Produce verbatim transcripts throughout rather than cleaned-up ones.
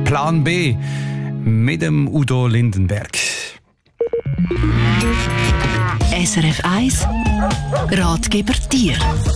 Plan B mit dem Udo Lindenberg. S R F eins Ratgeber Tier.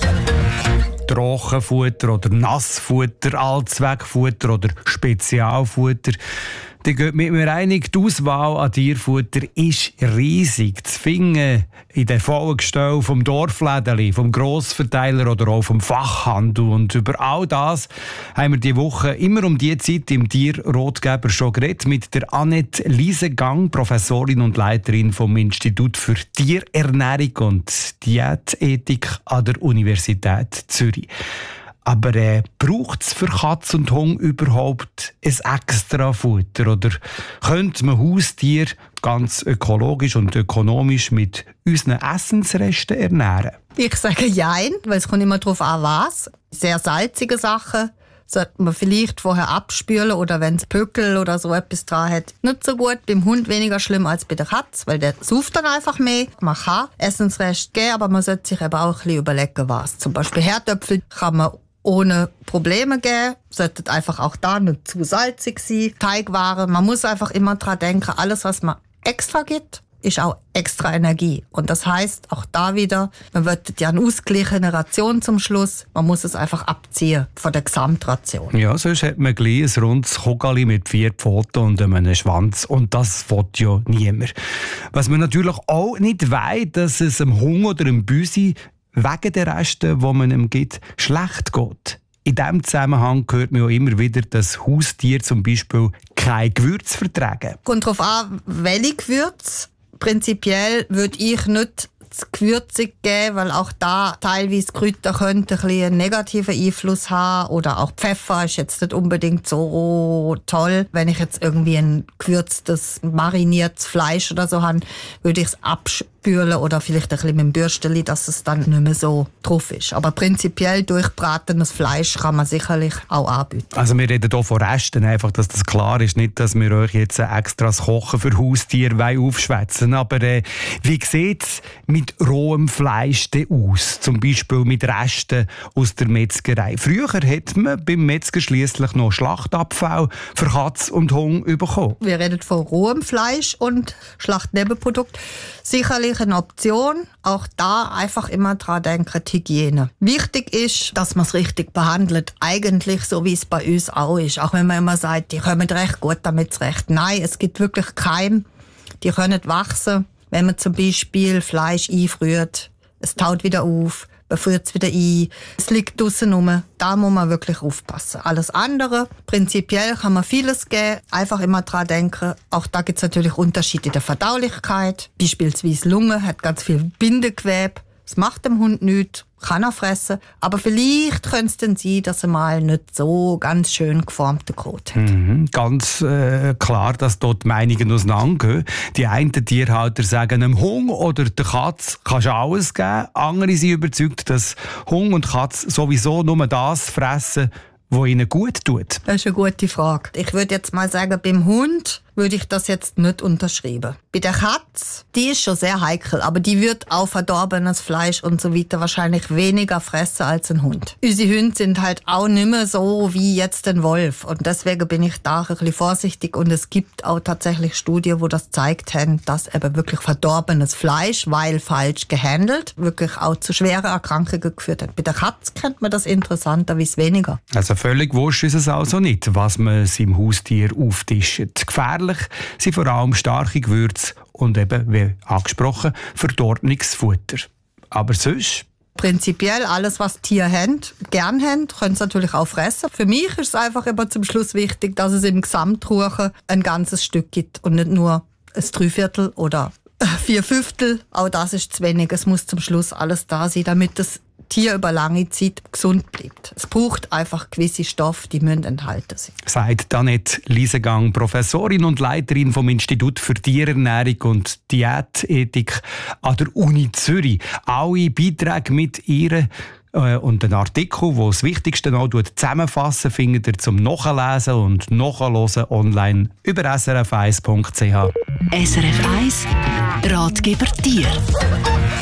Trockenfutter oder Nassfutter, Allzweckfutter oder Spezialfutter. Da geht mit mir einig, die Auswahl an Tierfutter ist riesig. Zu finden in den vollen Gestell vom Dorflädeli, vom Grossverteiler oder auch vom Fachhandel. Und über all das haben wir diese Woche immer um diese Zeit im Tierratgeber schon geredet mit der Annette Liesegang, Professorin und Leiterin vom Institut für Tierernährung und Diätethik an der Universität Zürich. Aber äh, braucht es für Katz und Hund überhaupt ein extra Futter? Oder könnte man Haustiere ganz ökologisch und ökonomisch mit unseren Essensresten ernähren? Ich sage jein, weil es kommt immer darauf an, was. Sehr salzige Sachen sollte man vielleicht vorher abspülen oder wenn es Pöckel oder so etwas dran hat. Nicht so gut, beim Hund weniger schlimm als bei der Katze, weil der sauft dann einfach mehr. Man kann Essensreste geben, aber man sollte sich eben auch ein bisschen überlegen, was. Zum Beispiel Herdöpfel kann man ohne Probleme geben, sollte einfach auch da nicht zu salzig sein. Teigwaren, man muss einfach immer dran denken, alles was man extra gibt, ist auch extra Energie. Und das heisst, auch da wieder, man wird ja eine ausgeglichene Ration zum Schluss, man muss es einfach abziehen von der Gesamtration. Ja, sonst hat man gleich ein rundes Kugeli mit vier Pfoten und einem Schwanz und das will ja niemand. Was man natürlich auch nicht weiss, dass es einem Hund oder einem Büsi wegen der Reste, die man ihm gibt, schlecht geht. In diesem Zusammenhang hört man ja immer wieder, dass Haustiere zum Beispiel kein Gewürz vertragen. Kommt darauf an, welche Gewürze. Prinzipiell würde ich nicht zu gewürzig geben, weil auch da teilweise Kräuter könnten ein bisschen einen negativen Einfluss haben. Oder auch Pfeffer ist jetzt nicht unbedingt so toll. Wenn ich jetzt irgendwie ein gewürztes, mariniertes Fleisch oder so habe, würde ich es abspülen oder vielleicht ein bisschen mit dem Bürsteli, dass es dann nicht mehr so drauf ist. Aber prinzipiell durchbratenes Fleisch kann man sicherlich auch anbieten. Also wir reden hier von Resten, einfach, dass das klar ist. Nicht, dass wir euch jetzt extra das Kochen für Haustiere aufschwätzen. Aber äh, wie sieht es mit rohem Fleisch aus? Zum Beispiel mit Resten aus der Metzgerei. Früher hat man beim Metzger schliesslich noch Schlachtabfall für Katz und Hund bekommen. Wir reden von rohem Fleisch und Schlachtnebenprodukt. Sicherlich eine Option. Auch da einfach immer dran denken, die Hygiene. Wichtig ist, dass man es richtig behandelt. Eigentlich so, wie es bei uns auch ist. Auch wenn man immer sagt, die kommen recht gut damit zurecht. Nein, es gibt wirklich Keime, die können wachsen. Wenn man zum Beispiel Fleisch einfriert, es taut wieder auf, man friert es wieder ein, es liegt draussen rum, da muss man wirklich aufpassen. Alles andere, prinzipiell kann man vieles geben, einfach immer dran denken, auch da gibt es natürlich Unterschiede in der Verdaulichkeit. Beispielsweise Lunge hat ganz viel Bindegewebe, es macht dem Hund nichts, kann er fressen, aber vielleicht könnte es dann sein, dass er mal nicht so ganz schön geformten Kot hat. Mhm, ganz äh, klar, dass dort die Meinungen auseinandergehen. Die einen Tierhalter sagen, einem Hund oder der Katz kannst du alles geben. Andere sind überzeugt, dass Hund und Katz sowieso nur das fressen, was ihnen gut tut. Das ist eine gute Frage. Ich würde jetzt mal sagen, beim Hund würde ich das jetzt nicht unterschreiben. Bei der Katze, die ist schon sehr heikel, aber die wird auch verdorbenes Fleisch und so weiter wahrscheinlich weniger fressen als ein Hund. Unsere Hunde sind halt auch nicht mehr so wie jetzt ein Wolf und deswegen bin ich da ein bisschen vorsichtig und es gibt auch tatsächlich Studien, wo das zeigt haben, dass eben wirklich verdorbenes Fleisch, weil falsch gehandelt, wirklich auch zu schweren Erkrankungen geführt hat. Bei der Katze kennt man das interessanterweise weniger. Also völlig wurscht ist es also nicht, was man seinem Haustier auftischt. Gefährlich sind vor allem starke Gewürze und eben, wie angesprochen, verdorbenes Futter. Aber sonst? Prinzipiell alles, was Tiere haben, gern haben, können sie natürlich auch fressen. Für mich ist es einfach immer zum Schluss wichtig, dass es im Gesamtruchen ein ganzes Stück gibt und nicht nur ein Dreiviertel oder vier Fünftel. Auch das ist zu wenig. Es muss zum Schluss alles da sein, damit das Tier über lange Zeit gesund bleibt. Es braucht einfach gewisse Stoffe, die müssen enthalten sein. Sagt Annette Liesegang, Professorin und Leiterin vom Institut für Tierernährung und Diätethik an der Uni Zürich. Alle Beiträge mit ihr äh, und einen Artikel, der das Wichtigste noch zusammenfassen, findet ihr zum Nachlesen und Nachhören online über s r f eins punkt c h. S R F eins Ratgeber Tier.